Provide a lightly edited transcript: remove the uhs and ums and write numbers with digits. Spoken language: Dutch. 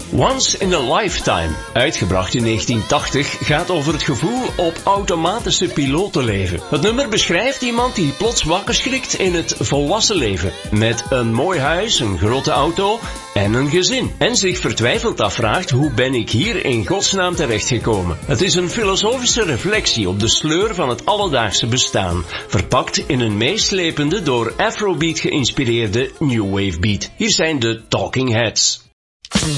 Once in a Lifetime, uitgebracht in 1980, gaat over het gevoel op automatische piloot te leven. Het nummer beschrijft iemand die plots wakker schrikt in het volwassen leven. Met een mooi huis, een grote auto en een gezin. En zich vertwijfeld afvraagt, hoe ben ik hier in godsnaam terechtgekomen? Het is een filosofische reflectie op de sleur van het alledaagse bestaan. Verpakt in een meeslepende, door Afrobeat geïnspireerde New Wave beat. Hier zijn de Talking Heads.